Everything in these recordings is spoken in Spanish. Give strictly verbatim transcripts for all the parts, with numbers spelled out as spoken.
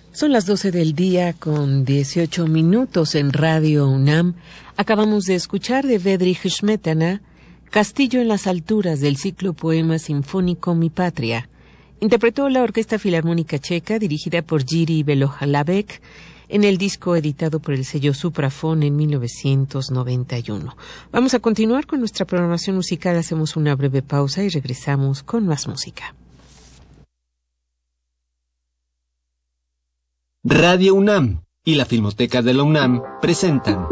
Son las doce del día con dieciocho minutos en Radio UNAM. Acabamos de escuchar de Bedřich Smetana, Castillo en las alturas, del ciclo poema sinfónico Mi Patria. Interpretó la Orquesta Filarmónica Checa, dirigida por Jiří Belohlavek, en el disco editado por el sello Supraphon en mil novecientos noventa y uno. Vamos a continuar con nuestra programación musical. Hacemos una breve pausa y regresamos con más música. Radio UNAM y la Filmoteca de la UNAM presentan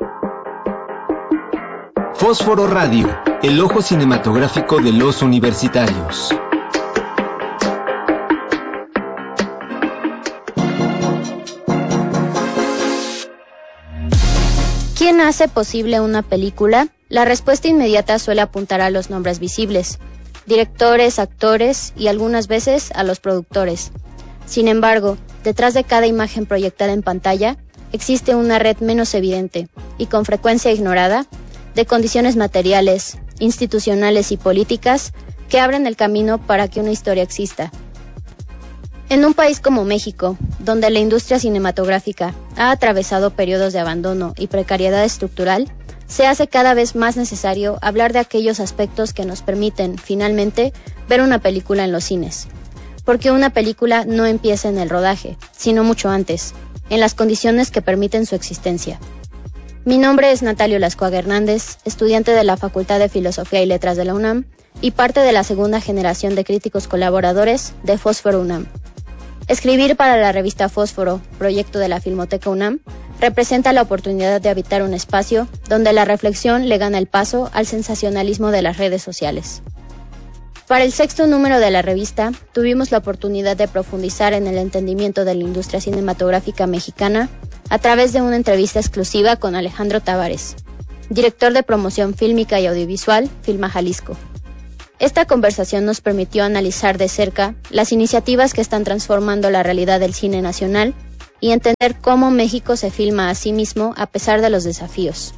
Fósforo Radio, el ojo cinematográfico de los universitarios. ¿Quién hace posible una película? La respuesta inmediata suele apuntar a los nombres visibles, directores, actores y algunas veces a los productores. Sin embargo, detrás de cada imagen proyectada en pantalla, existe una red menos evidente, y con frecuencia ignorada, de condiciones materiales, institucionales y políticas que abren el camino para que una historia exista. En un país como México, donde la industria cinematográfica ha atravesado periodos de abandono y precariedad estructural, se hace cada vez más necesario hablar de aquellos aspectos que nos permiten, finalmente, ver una película en los cines. Porque una película no empieza en el rodaje, sino mucho antes, en las condiciones que permiten su existencia. Mi nombre es Natalio Lascuaga Hernández, estudiante de la Facultad de Filosofía y Letras de la UNAM y parte de la segunda generación de críticos colaboradores de Fósforo UNAM. Escribir para la revista Fósforo, proyecto de la Filmoteca UNAM, representa la oportunidad de habitar un espacio donde la reflexión le gana el paso al sensacionalismo de las redes sociales. Para el sexto número de la revista, tuvimos la oportunidad de profundizar en el entendimiento de la industria cinematográfica mexicana a través de una entrevista exclusiva con Alejandro Tavares, director de promoción fílmica y audiovisual, Filma Jalisco. Esta conversación nos permitió analizar de cerca las iniciativas que están transformando la realidad del cine nacional y entender cómo México se filma a sí mismo a pesar de los desafíos.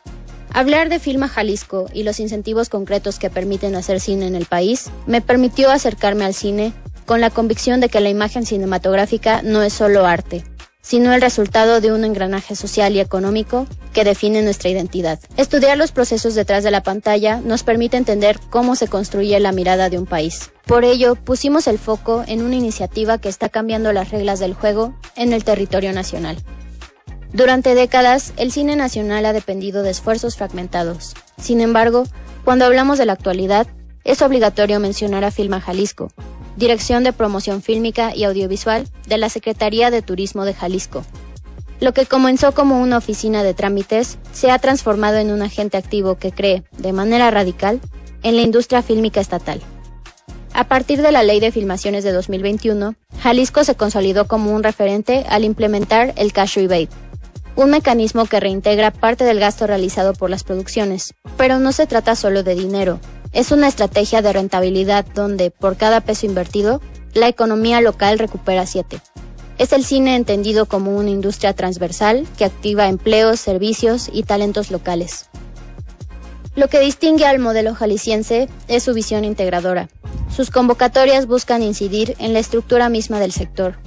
Hablar de Filma Jalisco y los incentivos concretos que permiten hacer cine en el país me permitió acercarme al cine con la convicción de que la imagen cinematográfica no es solo arte, sino el resultado de un engranaje social y económico que define nuestra identidad. Estudiar los procesos detrás de la pantalla nos permite entender cómo se construye la mirada de un país. Por ello, pusimos el foco en una iniciativa que está cambiando las reglas del juego en el territorio nacional. Durante décadas, el cine nacional ha dependido de esfuerzos fragmentados. Sin embargo, cuando hablamos de la actualidad, es obligatorio mencionar a Filma Jalisco, Dirección de Promoción Fílmica y Audiovisual de la Secretaría de Turismo de Jalisco. Lo que comenzó como una oficina de trámites se ha transformado en un agente activo que cree, de manera radical, en la industria fílmica estatal. A partir de la Ley de Filmaciones de dos mil veintiuno, Jalisco se consolidó como un referente al implementar el cash rebate, un mecanismo que reintegra parte del gasto realizado por las producciones. Pero no se trata solo de dinero, es una estrategia de rentabilidad donde, por cada peso invertido, la economía local recupera siete. Es el cine entendido como una industria transversal que activa empleos, servicios y talentos locales. Lo que distingue al modelo jalisciense es su visión integradora. Sus convocatorias buscan incidir en la estructura misma del sector.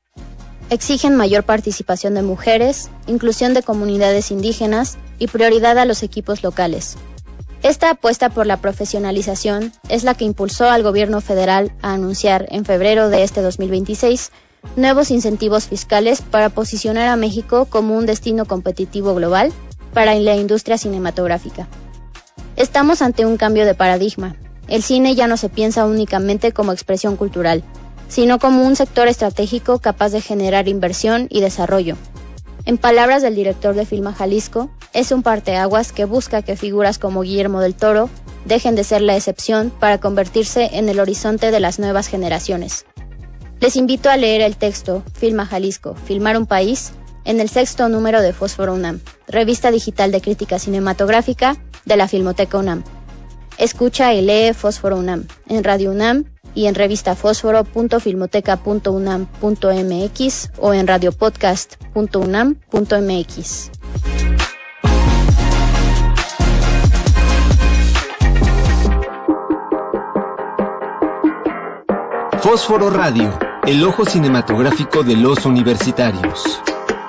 Exigen mayor participación de mujeres, inclusión de comunidades indígenas y prioridad a los equipos locales. Esta apuesta por la profesionalización es la que impulsó al gobierno federal a anunciar en febrero de este dos mil veintiséis nuevos incentivos fiscales para posicionar a México como un destino competitivo global para la industria cinematográfica. Estamos ante un cambio de paradigma. El cine ya no se piensa únicamente como expresión cultural, sino como un sector estratégico capaz de generar inversión y desarrollo. En palabras del director de Filma Jalisco, es un parteaguas que busca que figuras como Guillermo del Toro dejen de ser la excepción para convertirse en el horizonte de las nuevas generaciones. Les invito a leer el texto Filma Jalisco, Filmar un País, en el sexto número de Fósforo UNAM, revista digital de crítica cinematográfica de la Filmoteca UNAM. Escucha y lee Fósforo UNAM en Radio UNAM y en revista fósforo punto filmoteca punto unam punto mx o en radiopodcast punto unam punto mx. Fósforo Radio, el ojo cinematográfico de los universitarios.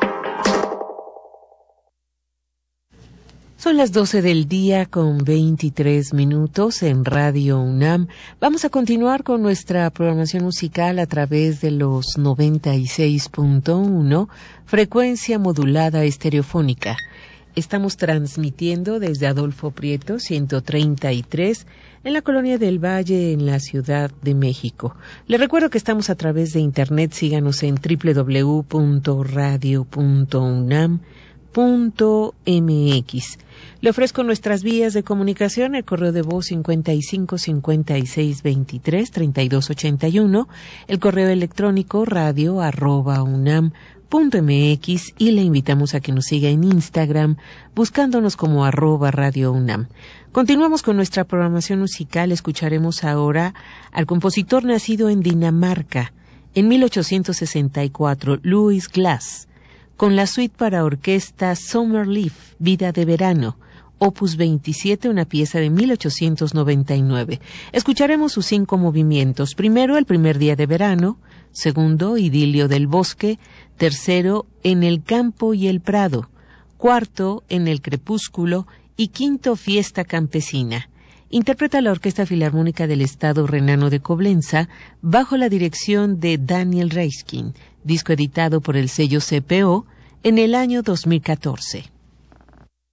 Son las doce del día con veintitrés minutos en Radio UNAM. Vamos a continuar con nuestra programación musical a través de los noventa y seis punto uno, frecuencia modulada estereofónica. Estamos transmitiendo desde Adolfo Prieto ciento treinta y tres en la Colonia del Valle, en la Ciudad de México. Le recuerdo que estamos a través de internet. Síganos en doble u doble u doble u punto radio punto unam punto m x. Le ofrezco nuestras vías de comunicación: el correo de voz cincuenta y cinco cincuenta y seis veintitrés treinta y dos ochenta y uno, el correo electrónico radio arroba unam punto m x, y le invitamos a que nos siga en Instagram buscándonos como arroba Radio UNAM. Continuamos con nuestra programación musical. Escucharemos ahora al compositor nacido en Dinamarca en mil ochocientos sesenta y cuatro, Louis Glass, con la suite para orquesta Summer Leaf, Vida de Verano, opus veintisiete, una pieza de mil ochocientos noventa y nueve. Escucharemos sus cinco movimientos. Primero, el primer día de verano. Segundo, Idilio del bosque. Tercero, En el campo y el prado. Cuarto, En el crepúsculo. Y quinto, Fiesta campesina. Interpreta la Orquesta Filarmónica del Estado Renano de Coblenza bajo la dirección de Daniel Reiskin. Disco editado por el sello C P O en el año dos mil catorce.